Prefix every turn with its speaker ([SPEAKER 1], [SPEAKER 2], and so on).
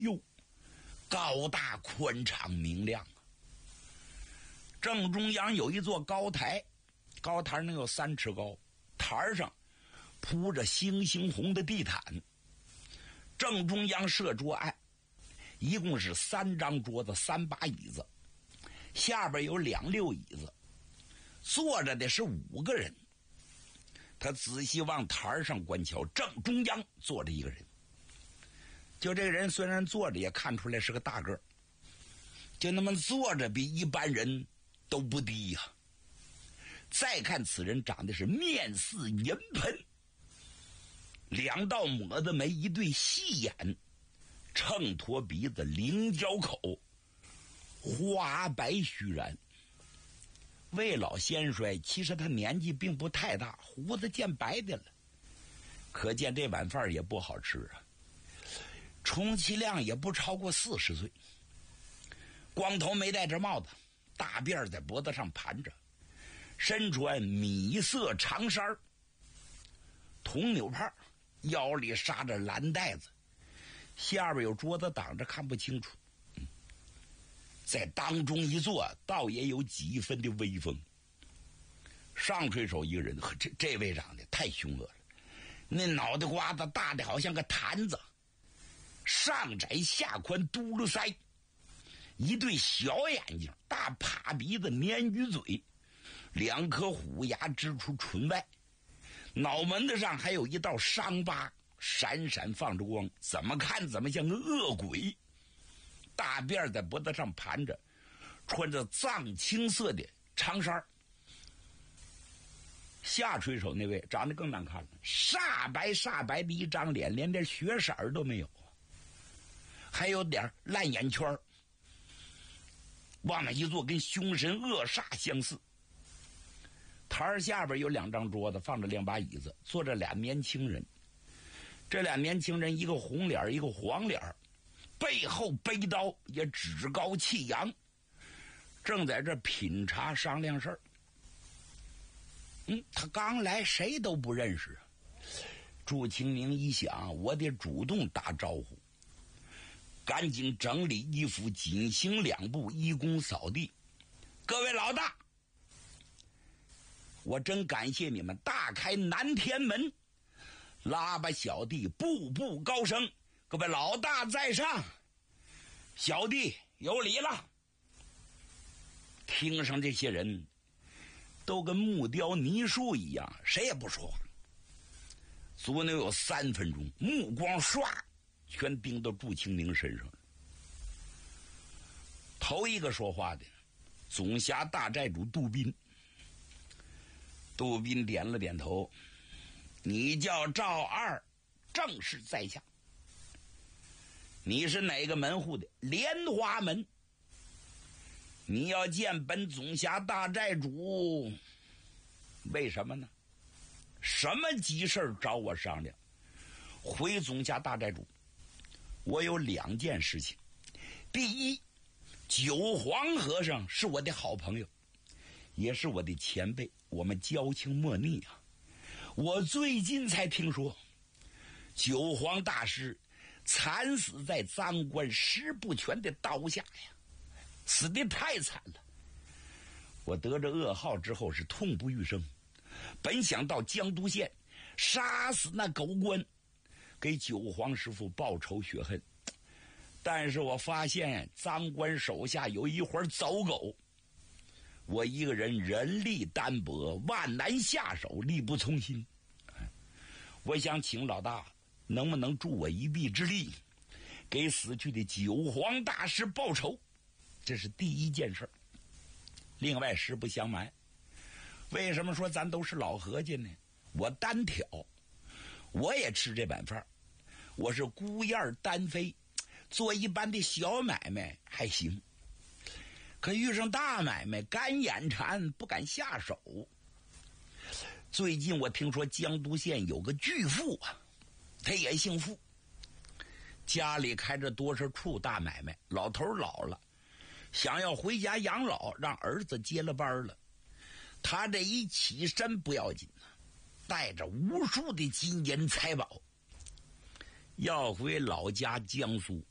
[SPEAKER 1] 哟，高大宽敞明亮啊！正中央有一座高台，高台能有3尺高，台上铺着猩猩红的地毯。正中央设桌案，一共是3张桌子，3把椅子，下边有2溜椅子，坐着的是5个人。他仔细往台上观瞧，正中央坐着一个人。就这个人虽然坐着，也看出来是个大个儿，就那么坐着比一般人都不低呀。再看此人长得是面似银盆，2道抹子眉，一对细眼，秤砣鼻子，菱角口，花白须髯。未老先衰，其实他年纪并不太大，胡子见白的了，可见这碗饭也不好吃啊。充其量也不超过40岁，光头没戴着帽子，大辫在脖子上盘着，身穿米色长衫，铜纽帕，腰里扎着蓝带子，下边有桌子挡着，看不清楚。在当中一坐，倒也有几分的威风。上垂手一个人，这位长得太凶恶了，那脑袋瓜子大的好像个坛子，上窄下宽，嘟噜腮，一对小眼睛，大趴鼻子，鲶鱼嘴，2颗虎牙支出唇外，脑门子上还有一道伤疤，闪闪放着光，怎么看怎么像个恶鬼。大辫在脖子上盘着，穿着藏青色的长衫。下垂手那位长得更难看了，煞白的一张脸，连点血色都没有，还有点烂眼圈，往那一坐跟凶神恶煞相似。台下边有2张桌子，放着2把椅子，坐着俩年轻人。这俩年轻人，一个红脸，一个黄脸，背后背刀，也趾高气扬，正在这品茶商量事儿。他刚来，谁都不认识啊。祝清明一想，我得主动打招呼，赶紧整理衣服，紧行2步，一躬扫地。各位老大，我真感谢你们大开南天门，拉把小弟步步高升。各位老大在上，小弟有礼了。听上这些人都跟木雕泥塑一样，谁也不说话。足能有3分钟，目光唰全盯到祝清明身上了。头一个说话的总辖大寨主杜宾。杜宾点了点头，你叫赵二，正是在下。你是哪个门户的？莲花门。你要见本总辖大寨主，为什么呢？什么急事找我商量？回总辖大寨主，我有2件事情。第一，九皇和尚是我的好朋友，也是我的前辈，我们交情莫逆啊。我最近才听说九皇大师惨死在赃官石不全的刀下呀，死得太惨了。我得着噩耗之后是痛不欲生，本想到江都县杀死那狗官，给九皇师傅报仇雪恨，但是我发现赃官手下有一伙走狗，我一个人人力单薄，万难下手，力不从心。我想请老大能不能助我一臂之力，给死去的九皇大师报仇，这是第一件事。另外实不相瞒，为什么说咱都是老合计呢？我单挑，我也吃这碗饭，我是孤雁单飞，做一般的小买卖还行，可遇上大买卖干眼馋，不敢下手。最近我听说江都县有个巨富啊，他也姓傅，家里开着多少处大买卖，老头老了，想要回家养老，让儿子接了班了。他这一起身不要紧，带着无数的金银财宝，要回老家江苏